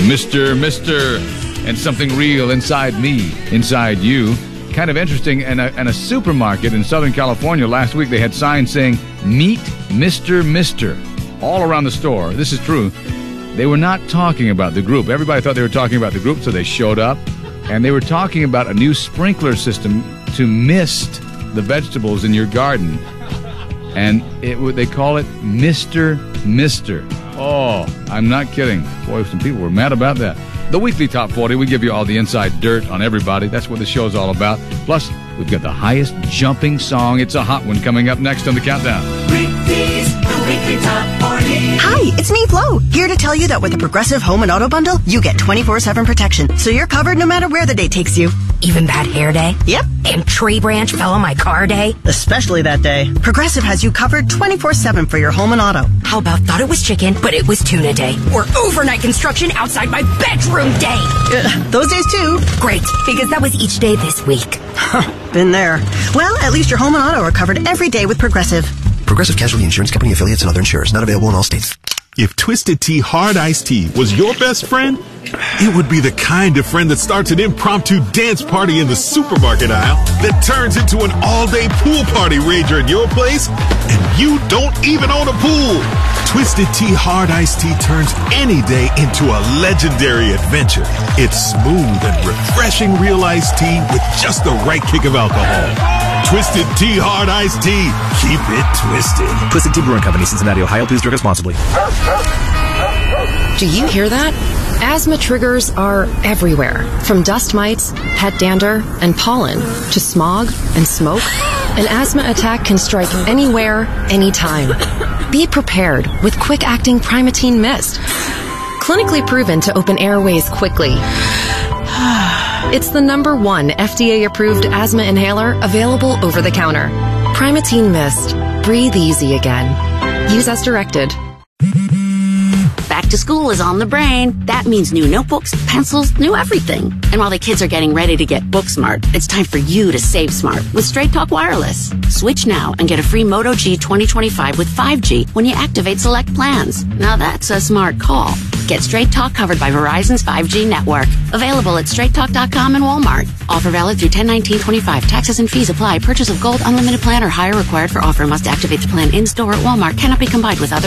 Mr. and something real inside me, inside you. Kind of interesting. And a supermarket in Southern California last week, they had signs saying, "Meet Mr. all around the store. This is true. They were not talking about the group. Everybody thought they were talking about the group, so they showed up. And they were talking about a new sprinkler system to mist the vegetables in your garden. And they call it Mr. Oh, I'm not kidding. Boy, some people were mad about that. The weekly Top 40, we give you all the inside dirt on everybody. That's what the show's all about. Plus, we've got the highest jumping song. It's a hot one coming up next on the Countdown. The weekly Top 40. Hi, it's me, Flo, here to tell you that with the Progressive Home and Auto Bundle, you get 24/7 protection, so you're covered no matter where the day takes you. Even bad hair day? Yep. And tree branch fell on my car day? Especially that day. Progressive has you covered 24/7 for your home and auto. How about thought it was chicken, but it was tuna day? Or overnight construction outside my bedroom day? Those days too. Great, because that was each day this week. Been there. Well, at least your home and auto are covered every day with Progressive. Progressive Casualty Insurance Company affiliates and other insurers. Not available in all states. If Twisted Tea Hard Iced Tea was your best friend, it would be the kind of friend that starts an impromptu dance party in the supermarket aisle that turns into an all-day pool party rager at your place, and you don't even own a pool. Twisted Tea Hard Iced Tea turns any day into a legendary adventure. It's smooth and refreshing real iced tea with just the right kick of alcohol. Twisted Tea Hard Iced Tea. Keep it twisted. Twisted Tea Brewing Company, Cincinnati, Ohio. Please drink responsibly. Do you hear that? Asthma triggers are everywhere, from dust mites, pet dander, and pollen, to smog and smoke. An asthma attack can strike anywhere, anytime. Be prepared with quick-acting Primatene Mist. Clinically proven to open airways quickly. It's the #1 FDA-approved asthma inhaler available over the counter. Primatene Mist. Breathe easy again. Use as directed. Back to school is on the brain. That means new notebooks, pencils, new everything. And while the kids are getting ready to get book smart, it's time for you to save smart with Straight Talk Wireless. Switch now and get a free Moto G 2025 with 5G when you activate select plans. Now that's a smart call. Get Straight Talk covered by Verizon's 5G network. Available at straighttalk.com and Walmart. Offer valid through 10/19/25. Taxes and fees apply. Purchase of gold unlimited plan or higher required for offer. Must activate the plan in-store at Walmart. Cannot be combined with other